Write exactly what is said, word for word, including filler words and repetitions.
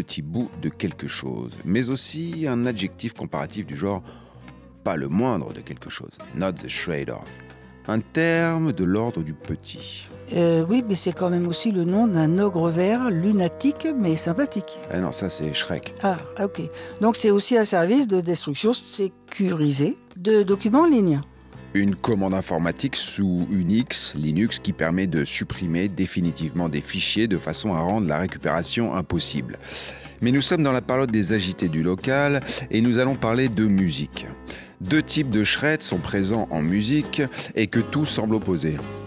petit bout de quelque chose, mais aussi un adjectif comparatif du genre pas le moindre de quelque chose, not the shred of. Un terme de l'ordre du petit. Euh, oui, mais c'est quand même aussi le nom d'un ogre vert lunatique, mais sympathique. Ah non, ça c'est Shrek. Ah, ok. Donc c'est aussi un service de destruction sécurisée de documents en ligne. Une commande informatique sous Unix, Linux, qui permet de supprimer définitivement des fichiers de façon à rendre la récupération impossible. Mais nous sommes dans la période des agités du local et nous allons parler de musique. Deux types de shreds sont présents en musique et que tout semble opposer.